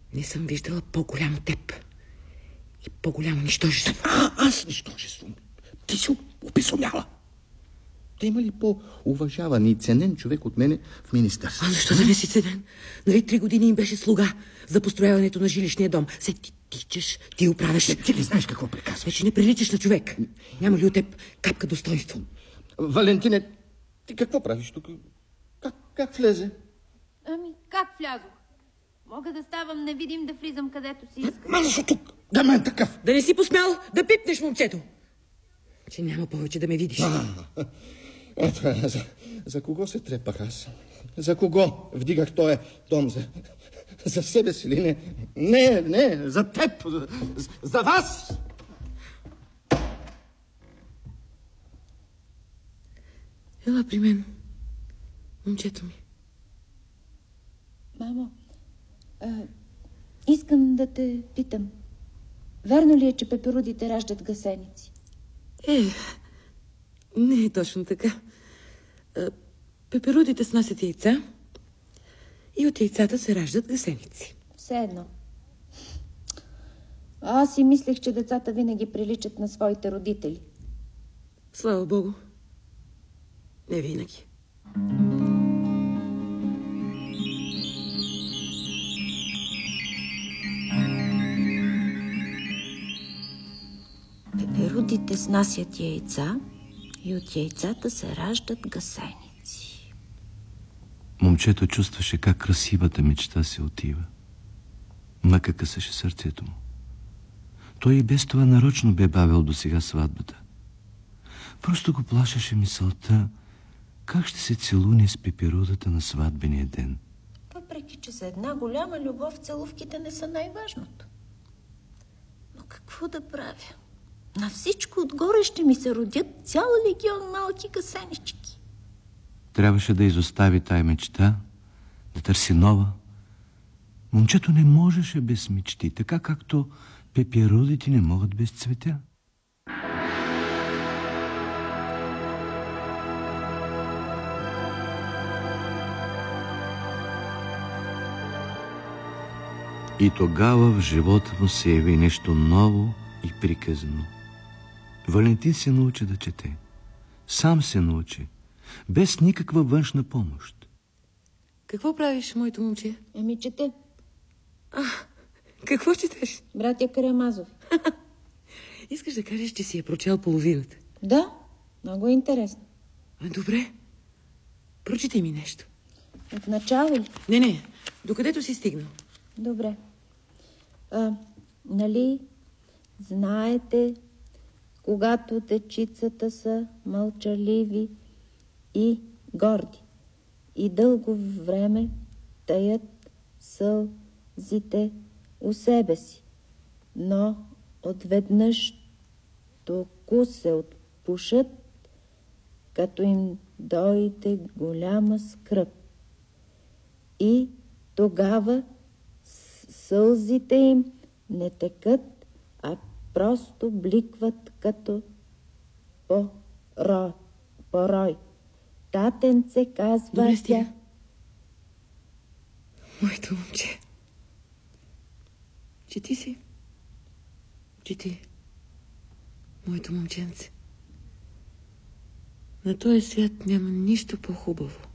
Не съм виждала по-голямо теб и по-голямо нищожество. Аз нищожество? Ти си описомяла. Те има ли по-уважаван и ценен човек от мене в министерството? А защо да не си ценен? Нали 3 години им беше слуга за построяването на жилищния дом. Се ти тичаш, ти оправяш. Ти не знаеш какво приказваш. Вече не приличаш на човек. Няма ли от теб капка достоинство? Валентине, ти какво правиш тук? Как влезе? Ами, как влязох? Мога да ставам невидим, да влизам където си искам. Мазаш от тук! Да мен такъв! Да не си посмял да пипнеш момчето! Че няма повече да ме видиш. Ето, за кого се трепах аз? За кого вдигах този дом? За себе си ли? Не, за теб! За вас! Ела при мен, момчето ми. Мамо, искам да те питам. Верно ли е, че пеперудите раждат гъсеници? Не е точно така. Пеперудите снасят яйца и от яйцата се раждат гъсеници. Все едно. Аз си мислех, че децата винаги приличат на своите родители. Слава Богу. Не винаги. Пеперудите снасят яйца и от яйцата се раждат гъсеници. Момчето чувстваше как красивата мечта се отива. Мъка късаше сърцето му. Той и без това нарочно бе бавил до сега сватбата. Просто го плашеше мисълта как ще се целуне с пеперудата на сватбения ден. Въпреки че за една голяма любов целувките не са най-важното. Но какво да правя? На всичко отгоре ще ми се родят цял легион малки гъсенички. Трябваше да изостави тая мечта, да търси нова. Момчето не можеше без мечти, така както пеперудите не могат без цветя. И тогава в живота му се яви нещо ново и приказно. Валентин се научи да чете. Сам се научи, без никаква външна помощ. Какво правиш, моето момче? Ами чете. Какво четеш? Братя Карамазов. Искаш да кажеш, че си е прочел половината? Да, много е интересно. Добре. Прочети ми нещо. От начало ли? Не, докъдето си стигнал. Добре. Нали знаете, когато дечицата са мълчаливи и горди и дълго време таят сълзите у себе си, но отведнъж току се отпушат, като им дойде голяма скръб. И тогава сълзите им не текат, а просто бликват като порой. Татенце, казва добре, тя. Моето момче. Чети си. Чети. Моето момченце. На този свят няма нищо по-хубаво.